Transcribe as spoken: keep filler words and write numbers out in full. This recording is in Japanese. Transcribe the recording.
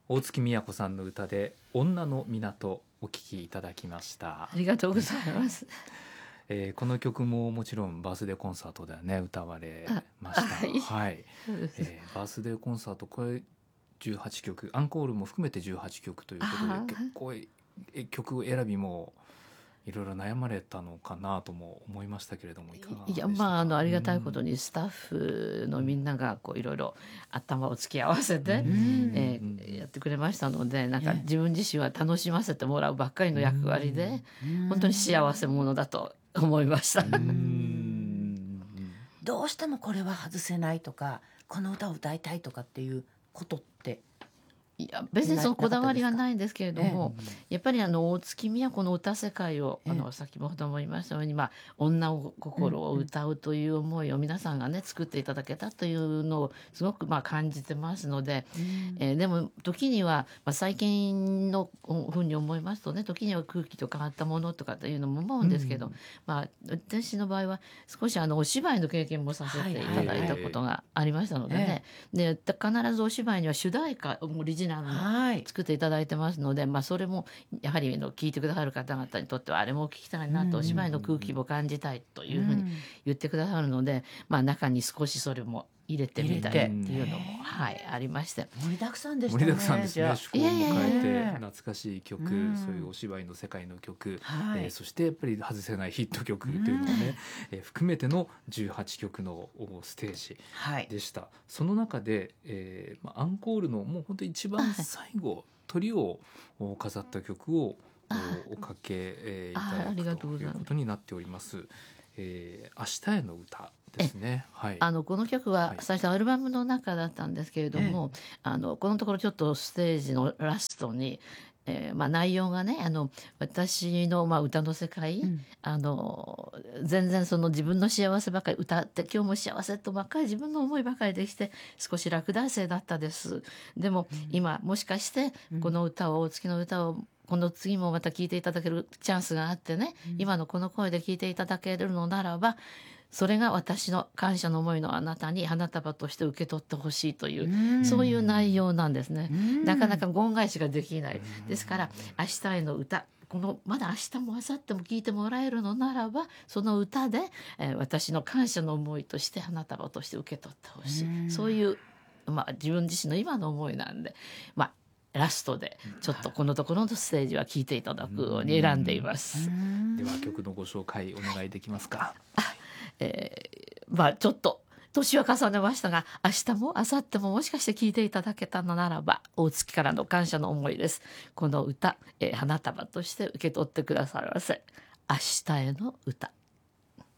大月みやこさんの歌で女の港お聴きいただきました。 ありがとうございます。 えー、この曲ももちろんバースデーコンサートではね歌われました。 はい、 はい、 そうです。 えー、バースデーコンサートこれじゅうはちきょく、アンコールも含めてじゅうはちきょくということあーで結構え曲選びもいろいろ悩まれたのかなとも思いましたけれども、いかがでいやしたか？ まああのありがたいことにスタッフのみんながこういろいろ頭を突き合わせて、 うんえうんーやってくれましたので、なんかね自分自身は楽しませてもらうばっかりの役割で本当に幸せ者だと思いました。 うんうんどうしてもこれは外せないとか、この歌を歌いたいとかっていうことっていや別にそのこだわりはないんですけれども、やっぱりあの大月みやこの歌世界を、 ええあのさっきもほども言いましたように、まあ、女心を歌うという思いを皆さんがね作っていただけたというのをすごくまあ感じてますので、えーでも時には、まあ、最近のふうに思いますとね、時には空気と変わったものとかっていうのも思うんですけど、まあ、私の場合は少しあのお芝居の経験もさせていただいたことがありましたのでね、で必ずお芝居には主題歌オリジナルのはい作っていただいてますので、まあ、それもやはりあの聞いてくださる方々にとってはあれも聞きたいなと、お芝居の空気も感じたいというふうに言ってくださるので、まあ、中に少しそれも入れてみたいっていうのも、はい、ありまして、 盛りだくさんでしたね。 盛りだくさんですね。 じゃあ趣向を迎えていやいやいや懐かしい曲、 うんそういうお芝居の世界の曲、 はいえーそしてやっぱり外せないヒット曲というのをね、えー含めてのじゅうはちきょくのおステージはいでした。その中で、えーまあ、アンコールのもう本当に一番最後トリをお飾った曲をおおかけ、えーいたあありがだくといとうございうますことになっております。えー明日への歌ですね。はい。 あのこの曲ははい最初アルバムの中だったんですけれども、あのこのところちょっとステージのラストに、えーまあ、内容がね、あの私のまあ歌の世界、 うんあの全然その自分の幸せばかり歌って今日も幸せとばっかり自分の思いばかりできて少し落第生だったです。でも今もしかしてこの歌を、大月の歌をこの次もまた聴いていただけるチャンスがあってね、今のこの声で聴いていただけるのならば、それが私の感謝の思いのあなたに花束として受け取ってほしいという、そういう内容なんですね。なかなか言返しができない。ですから明日への歌、このまだ明日も明後日も聴いてもらえるのならば、その歌で、えー私の感謝の思いとして花束として受け取ってほしい、そういう、まあ、自分自身の今の思いなんで、まあラストでちょっとこのところのステージは聴いていただくように選んでいます。 では曲のご紹介お願いできますか？ えーまあちょっと年は重ねましたが、明日も明後日ももしかして聴いていただけたのならば、大月からの感謝の思いです。この歌、えー花束として受け取ってくださいませ。明日への歌。